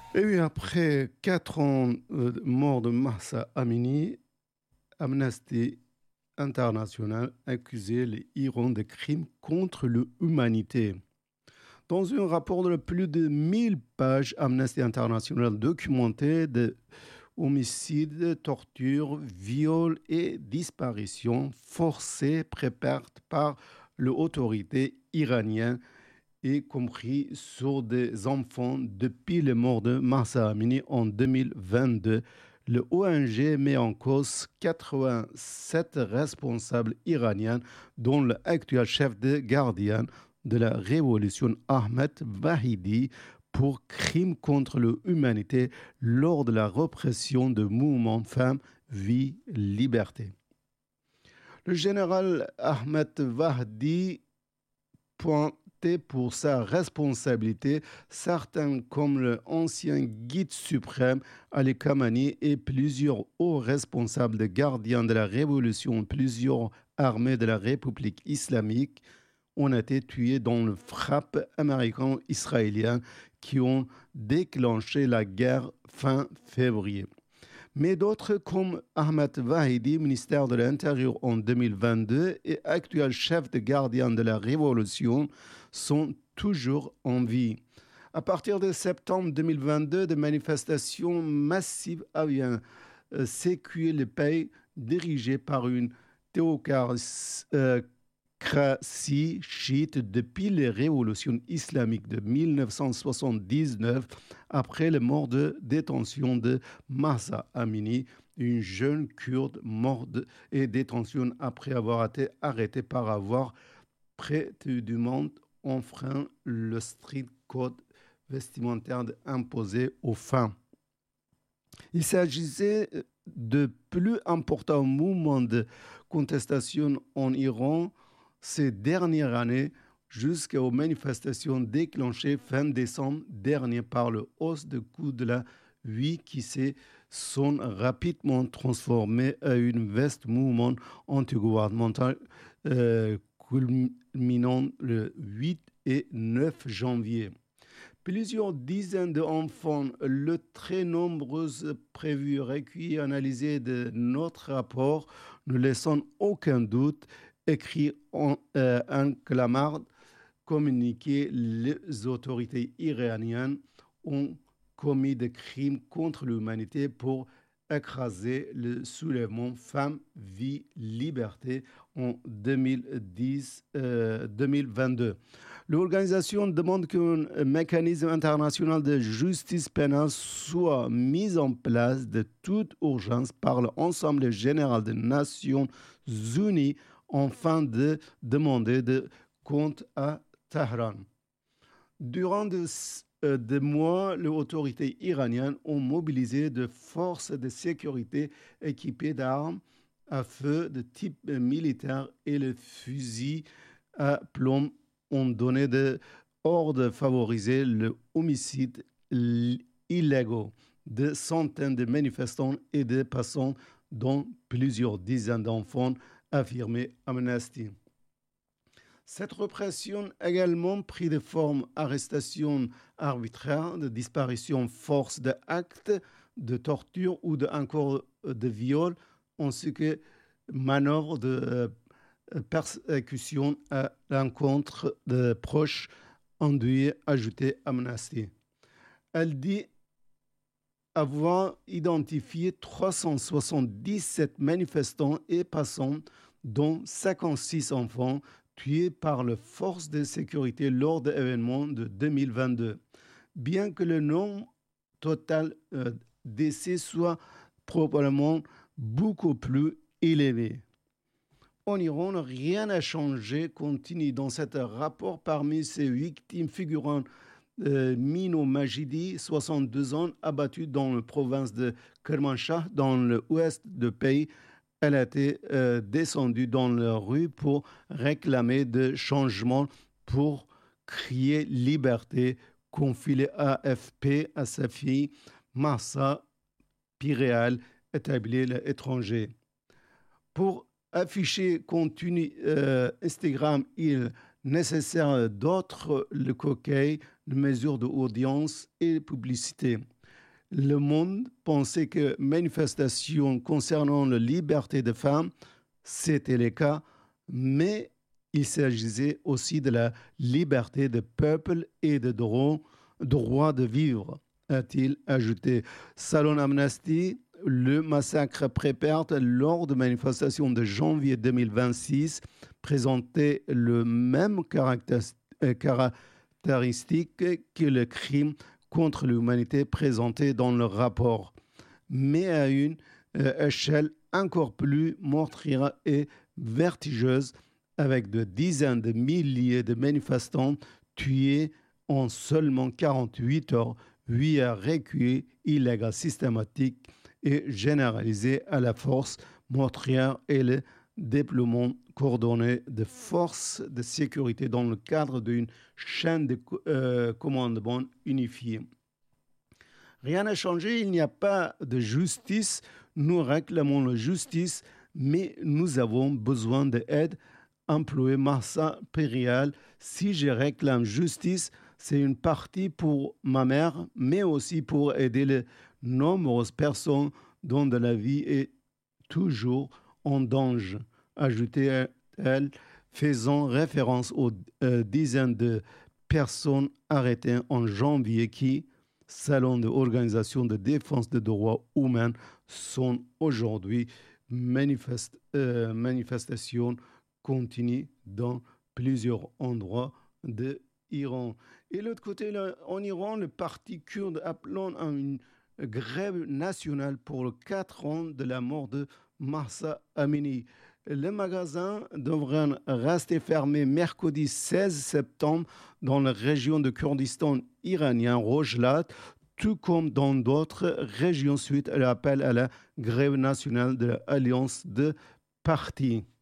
Et oui, après 4 ans de mort de Mahsa Amini, Amnesty International accusait l'Iran de crimes contre l'humanité. Dans un rapport de plus de 1000 pages, Amnesty International documentait des homicides, tortures, viols et disparitions forcées préparées par l'autorité iranienne, y compris sur des enfants depuis la mort de Mahsa Amini en 2022. Le ONG met en cause 87 responsables iraniens, dont l'actuel chef de gardien de la révolution Ahmed Vahidi, pour crimes contre l'humanité lors de la répression de mouvements femmes, vie, liberté. Le général Ahmed Vahdi pointé pour sa responsabilité, certains comme l'ancien guide suprême Ali Khamenei et plusieurs hauts responsables de gardiens de la révolution, plusieurs armées de la République islamique ont été tués dans le frappe américain-israélien qui ont déclenché la guerre fin février. Mais d'autres, comme Ahmed Vahidi, ministère de l'Intérieur en 2022 et actuel chef de gardien de la Révolution, sont toujours en vie. À partir de septembre 2022, des manifestations massives avaient sécué le pays dirigé par une théocratie chiite depuis les révolutions islamiques de 1979, après la mort de détention de Mahsa Amini, une jeune kurde morte et détention après avoir été arrêtée par avoir prétendument enfreint le strict code vestimentaire imposé aux femmes. Il s'agissait de plus importants mouvements de contestation en Iran ces dernières années jusqu'aux manifestations déclenchées fin décembre dernier par le hausse de coût de la vie qui se sont rapidement transformés à une vaste mouvement antigouvernemental culminant le 8 et 9 janvier. Plusieurs dizaines d'enfants, le très nombreux prévus recueillis et analysés de notre rapport, ne laissant aucun doute, écrit un clamard communiqué, les autorités iraniennes ont commis des crimes contre l'humanité pour écraser le soulèvement Femmes, Vie, Liberté en 2022. L'organisation demande qu'un mécanisme international de justice pénale soit mis en place de toute urgence par l'Assemblée générale des Nations unies afin de demander des comptes à Téhéran. Durant des mois, les autorités iraniennes ont mobilisé des forces de sécurité équipées d'armes à feu de type militaire et les fusils à plomb ont donné des ordres de favoriser le homicide illégaux de centaines de manifestants et de passants, dont plusieurs dizaines d'enfants, affirmé Amnesty. Cette répression a également pris des formes d'arrestations arbitraires, de disparitions force d'actes de torture ou encore de viol, ainsi que manœuvres de persécution à l'encontre de proches endeuillés, ajouté Amnesty. Elle dit avoir identifié 377 manifestants et passants, dont 56 enfants, tués par les forces de sécurité lors des événements de 2022. Bien que le nombre total décès soit probablement beaucoup plus élevé. En Iran, rien n'a changé, continue dans ce rapport. Parmi ces victimes figurant Mino Majidi, 62 ans, abattu dans la province de Kermanshah, dans l'ouest du pays. Elle a été descendue dans la rue pour réclamer des changements, pour crier liberté, confie l'AFP à sa fille Mahsa Piréal, établie à l'étranger. Pour afficher contenu Instagram, il est nécessaire d'autres le coquet, de mesures d'audience et de publicité. Le Monde pensait que manifestations concernant la liberté des femmes, c'était le cas, mais il s'agissait aussi de la liberté des peuples et de droit de vivre, a-t-il ajouté. Salon Amnesty, le massacre Préperte lors de manifestations de janvier 2026 présentait le même caractéristique que le crime contre l'humanité présenté dans le rapport, mais à une échelle encore plus meurtrière et vertigeuse, avec de dizaines de milliers de manifestants tués en seulement 48 heures, 8 recueillis illégaux systématiques et généralisés à la force meurtrière et le déploiement coordonné de forces de sécurité dans le cadre d'une chaîne de commandement unifiée. Rien n'a changé, il n'y a pas de justice. Nous réclamons la justice, mais nous avons besoin d'aide. Employé Marsa Périal, si je réclame justice, c'est une partie pour ma mère, mais aussi pour aider les nombreuses personnes dont la vie est toujours en danger, ajoutait-elle, faisant référence aux dizaines de personnes arrêtées en janvier qui, selon l'Organisation de défense des droits humains, sont aujourd'hui manifestations continues dans plusieurs endroits de l'Iran. Et de l'autre côté, là, en Iran, le parti kurde appelant à une grève nationale pour les 4 ans de la mort de Mahsa Amini. Les magasins devraient rester fermés mercredi 16 septembre dans la région de Kurdistan iranien, Rojlat, tout comme dans d'autres régions suite à l'appel à la grève nationale de l'Alliance de partis.